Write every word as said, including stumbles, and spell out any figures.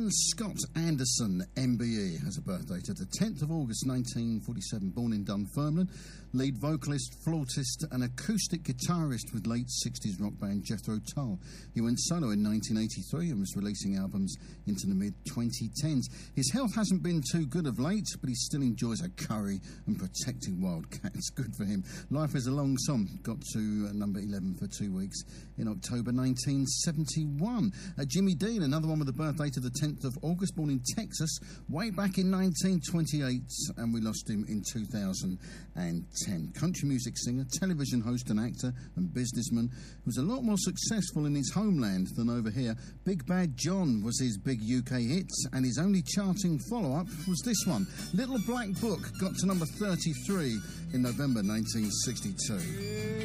Ian Scott Anderson, M B E, has a birthday to the tenth of August nineteen forty-seven, born in Dunfermline, lead vocalist, flautist and acoustic guitarist with late sixties rock band Jethro Tull. He went solo in nineteen eighty-three and was releasing albums into the mid twenty tens. His health hasn't been too good of late, but he still enjoys a curry and protecting wildcats. Good for him. Life is a Long Song got to number eleven for two weeks in October nineteen seventy-one. Uh, Jimmy Dean, another one with a birthday to the tenth of August, born in Texas way back in nineteen twenty-eight, and we lost him in two thousand ten. Country music singer, television host and actor and businessman who was a lot more successful in his homeland than over here. Big Bad John was his big U K hit, and his only charting follow-up was this one. Little Black Book got to number thirty-three in November nineteen sixty-two.